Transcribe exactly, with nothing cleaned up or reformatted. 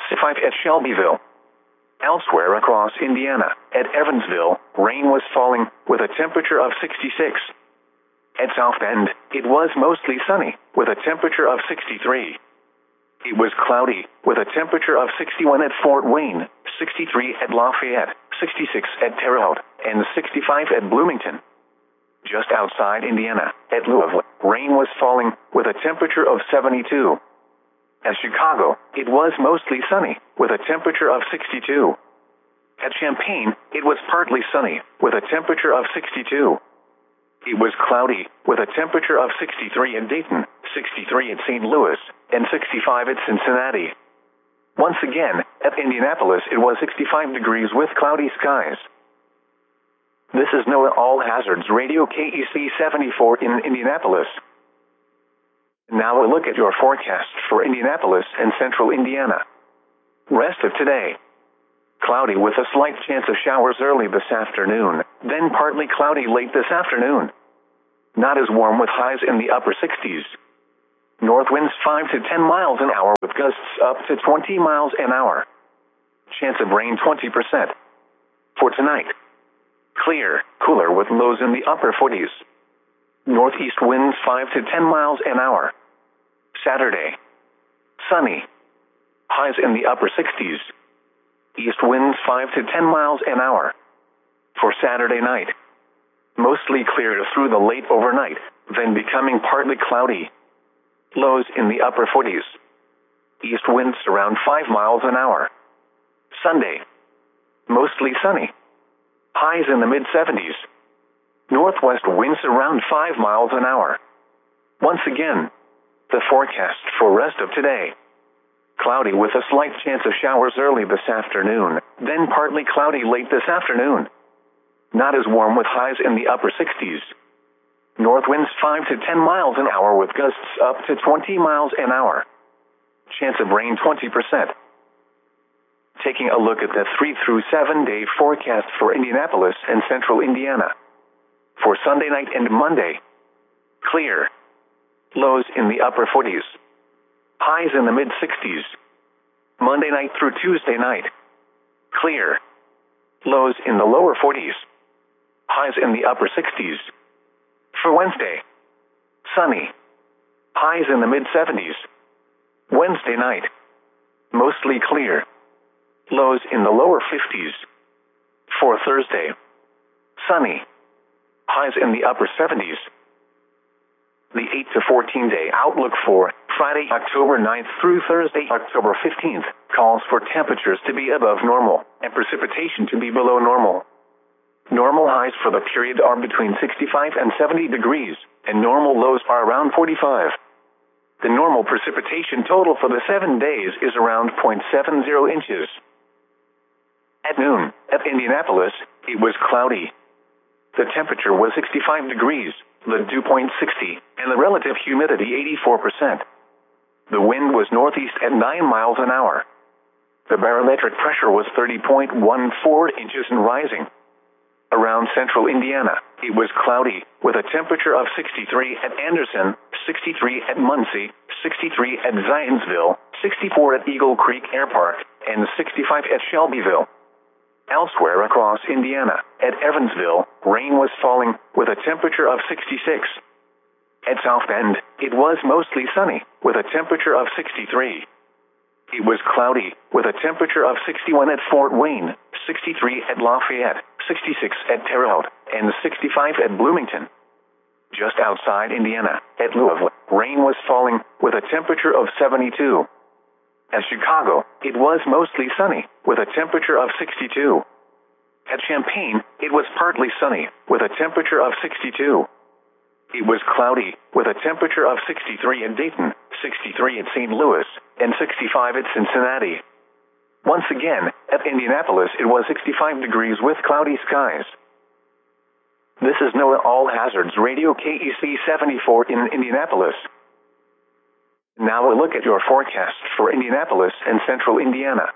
sixty-five at Shelbyville. Elsewhere across Indiana, at Evansville, rain was falling, with a temperature of sixty-six. At South Bend, it was mostly sunny, with a temperature of sixty-three. It was cloudy, with a temperature of sixty-one at Fort Wayne, sixty-three at Lafayette, sixty-six at Terre Haute, and sixty-five at Bloomington. Just outside Indiana, at Louisville, rain was falling, with a temperature of seventy-two. At Chicago, it was mostly sunny, with a temperature of sixty-two. At Champaign, it was partly sunny, with a temperature of sixty-two. It was cloudy, with a temperature of sixty-three at Dayton, sixty-three at Saint Louis, and sixty-five at Cincinnati. Once again, at Indianapolis it was sixty-five degrees with cloudy skies. This is NOAA All Hazards Radio K E C seventy-four in Indianapolis. Now a look at your forecast for Indianapolis and central Indiana. Rest of today. Cloudy with a slight chance of showers early this afternoon, then partly cloudy late this afternoon. Not as warm with highs in the upper sixties. North winds five to ten miles an hour with gusts up to twenty miles an hour. Chance of rain twenty percent. For tonight. Clear, cooler with lows in the upper forties. Northeast winds five to ten miles an hour. Saturday. Sunny. Highs in the upper sixties. East winds five to ten miles an hour. For Saturday night. Mostly clear through the late overnight, then becoming partly cloudy. Lows in the upper forties. East winds around five miles an hour. Sunday. Mostly sunny. Highs in the mid seventies. Northwest winds around five miles an hour. Once again, the forecast for rest of today. Cloudy with a slight chance of showers early this afternoon, then partly cloudy late this afternoon. Not as warm with highs in the upper sixties. North winds five to ten miles an hour with gusts up to twenty miles an hour. Chance of rain twenty percent. Taking a look at the three through seven day forecast for Indianapolis and central Indiana. For Sunday night and Monday. Clear. Lows in the upper forties. Highs in the mid sixties. Monday night through Tuesday night. Clear. Lows in the lower forties. Highs in the upper sixties. For Wednesday. Sunny. Highs in the mid seventies. Wednesday night. Mostly clear. Lows in the lower fifties. For Thursday. Sunny. Highs in the upper seventies. The eight to fourteen day outlook for Friday, October ninth through Thursday, October fifteenth, calls for temperatures to be above normal and precipitation to be below normal. Normal highs for the period are between sixty-five and seventy degrees, and normal lows are around forty-five. The normal precipitation total for the seven days is around zero point seven zero inches. At noon, at Indianapolis, it was cloudy. The temperature was sixty-five degrees, the dew point sixty, and the relative humidity eighty-four percent. The wind was northeast at nine miles an hour. The barometric pressure was thirty point one four inches and rising. Around central Indiana, it was cloudy, with a temperature of sixty-three at Anderson, sixty-three at Muncie, sixty-three at Zionsville, sixty-four at Eagle Creek Air Park, and sixty-five at Shelbyville. Elsewhere across Indiana, at Evansville, rain was falling, with a temperature of sixty-six. At South Bend, it was mostly sunny, with a temperature of sixty-three. It was cloudy, with a temperature of sixty-one at Fort Wayne, sixty-three at Lafayette, sixty-six at Terre Haute, and sixty-five at Bloomington. Just outside Indiana, at Louisville, rain was falling, with a temperature of seventy-two. At Chicago, it was mostly sunny, with a temperature of sixty-two. At Champaign, it was partly sunny, with a temperature of sixty-two. It was cloudy, with a temperature of sixty-three at Dayton, sixty-three at Saint Louis, and sixty-five at Cincinnati. Once again, at Indianapolis it was sixty-five degrees with cloudy skies. This is NOAA All Hazards Radio K E C seventy-four in Indianapolis. Now a look at your forecast for Indianapolis and central Indiana.